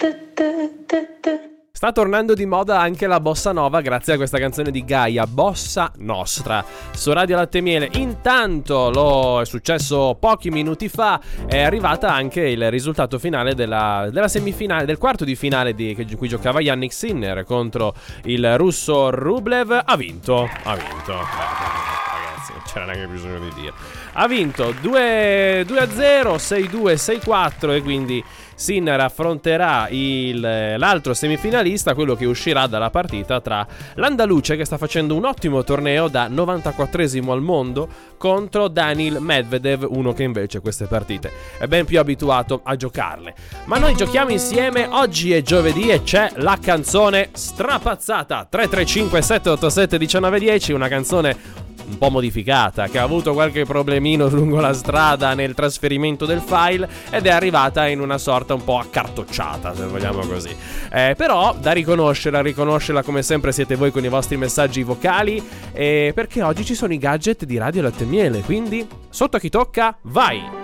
Sta tornando di moda anche la bossa nova grazie a questa canzone di Gaia, Bossa Nostra, su Radio Latte e Miele. Intanto, è successo pochi minuti fa, è arrivata anche il risultato finale della semifinale, del quarto di finale in cui giocava Yannick Sinner contro il russo Rublev. Ha vinto. Ragazzi, non c'era neanche bisogno di dire. Ha vinto 2-0, 6-2, 6-4 e quindi Sinner affronterà l'altro semifinalista, quello che uscirà dalla partita tra l'Andaluce, che sta facendo un ottimo torneo da 94esimo al mondo, contro Daniil Medvedev, uno che invece queste partite è ben più abituato a giocarle. Ma noi giochiamo insieme, oggi è giovedì e c'è la canzone strapazzata. 335 787 1910, una canzone un po' modificata, che ha avuto qualche problemino lungo la strada nel trasferimento del file ed è arrivata in una sorta un po' accartocciata, se vogliamo così, però da riconoscerla come sempre siete voi con i vostri messaggi vocali, perché oggi ci sono i gadget di Radio Latte e Miele, quindi sotto chi tocca, vai!